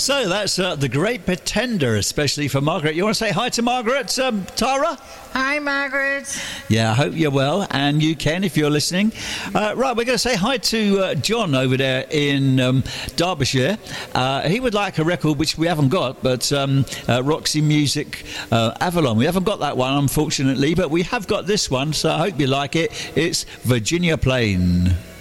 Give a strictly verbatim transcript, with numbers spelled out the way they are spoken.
So that's uh, The Great Pretender, especially for Margaret. You want to say hi to Margaret, um, Tara? Hi, Margaret. Yeah, I hope you're well, and you can if you're listening. Uh, right, we're going to say hi to uh, John over there in um, Derbyshire. Uh, he would like a record which we haven't got, but um, uh, Roxy Music uh, Avalon. We haven't got that one, unfortunately, but we have got this one, so I hope you like it. It's Virginia Plain.